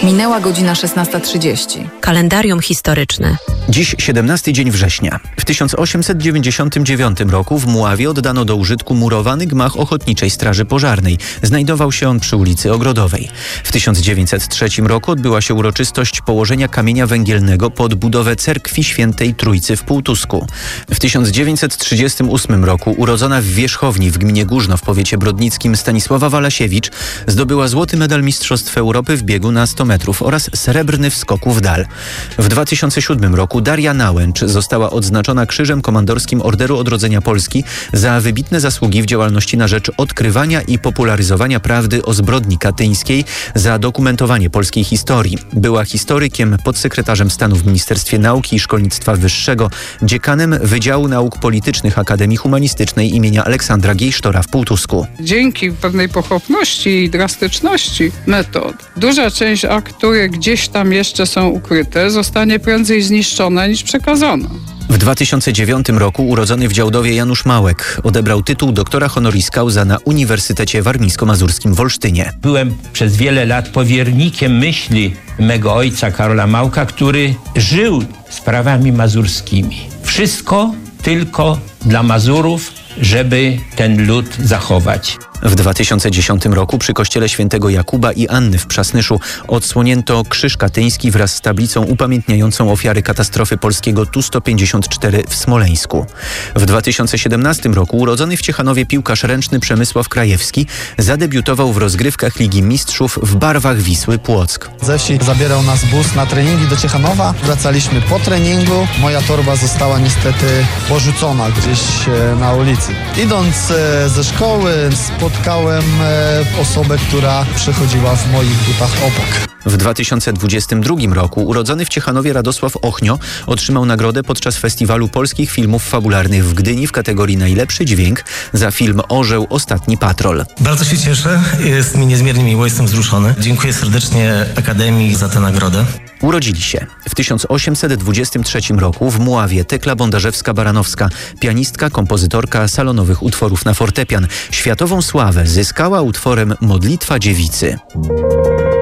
Minęła godzina 16:30. Kalendarium historyczne. Dziś 17 dzień września. W 1899 roku w Mławie oddano do użytku murowany gmach Ochotniczej Straży Pożarnej. Znajdował się on przy ulicy Ogrodowej. W 1903 roku odbyła się uroczystość położenia kamienia węgielnego pod budowę cerkwi Świętej Trójcy w Półtusku. W 1938 roku urodzona w Wierzchowni w gminie Górzno w powiecie brodnickim Stanisława Walasiewicz zdobyła złoty medal Mistrzostw Europy w biegu na 100 metrów oraz srebrny w skoku w dal. W 2007 roku Daria Nałęcz została odznaczona Krzyżem Komandorskim Orderu Odrodzenia Polski za wybitne zasługi w działalności na rzecz odkrywania i popularyzowania prawdy o zbrodni katyńskiej, za dokumentowanie polskiej historii. Była historykiem, podsekretarzem stanu w Ministerstwie Nauki i Szkolnictwa Wyższego, dziekanem Wydziału Nauk Politycznych Akademii Humanistycznej imienia Aleksandra Giejsztora w Półtusku. Dzięki pewnej pochopności i drastyczności metod, duża część akt, które gdzieś tam jeszcze są ukryte, zostanie prędzej zniszczona niż przekazana. W 2009 roku urodzony w Działdowie Janusz Małek odebrał tytuł doktora honoris causa na Uniwersytecie Warmińsko-Mazurskim w Olsztynie. Byłem przez wiele lat powiernikiem myśli mego ojca Karola Małka, który żył sprawami mazurskimi. Wszystko tylko dla Mazurów, żeby ten lud zachować. W 2010 roku przy kościele świętego Jakuba i Anny w Przasnyszu odsłonięto krzyż katyński wraz z tablicą upamiętniającą ofiary katastrofy polskiego Tu-154 w Smoleńsku. W 2017 roku urodzony w Ciechanowie piłkarz ręczny Przemysław Krajewski zadebiutował w rozgrywkach Ligi Mistrzów w barwach Wisły Płock. Ze wsi zabierał nas bus na treningi do Ciechanowa. Wracaliśmy po treningu. Moja torba została niestety porzucona gdzieś na ulicy. Idąc ze szkoły spotkałem osobę, która przechodziła w moich butach obok. W 2022 roku urodzony w Ciechanowie Radosław Ochnio otrzymał nagrodę podczas Festiwalu Polskich Filmów Fabularnych w Gdyni w kategorii Najlepszy dźwięk za film Orzeł – Ostatni patrol. Bardzo się cieszę, jest mi niezmiernie miło, jestem wzruszony. Dziękuję serdecznie Akademii za tę nagrodę. Urodzili się w 1823 roku w Mławie Tekla Bondarzewska-Baranowska, pianistka, kompozytorka salonowych utworów na fortepian. Światową sławę zyskała utworem Modlitwa Dziewicy.